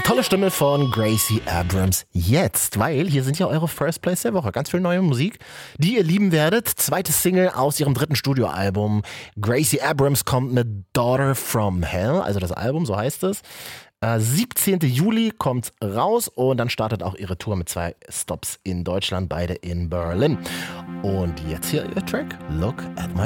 Tolle Stimme von Gracie Abrams jetzt, weil hier sind ja eure First Plays der Woche. Ganz viel neue Musik, die ihr lieben werdet. Zweite Single aus ihrem 3. Studioalbum. Gracie Abrams kommt mit Daughter from Hell, also das Album, so heißt es. 17. Juli kommt raus und dann startet auch ihre Tour mit 2 Stops in Deutschland, beide in Berlin. Und jetzt hier ihr Track, Look at My